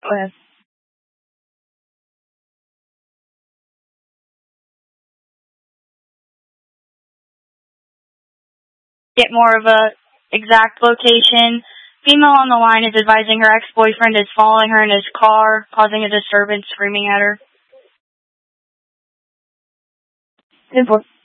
Go ahead. Get more of a exact location. Female on the line is advising her ex-boyfriend is following her in his car, causing a disturbance, screaming at her. 10-4.